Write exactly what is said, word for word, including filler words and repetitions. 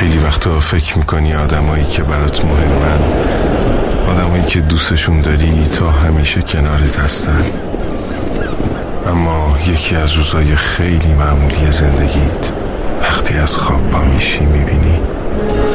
خیلی وقتا فکر میکنی آدمایی که برات مهمن، آدمایی که دوستشون داری تا همیشه کنارت هستن، اما یکی از روزای خیلی معمولی زندگیت وقتی از خواب پا میشی میبینی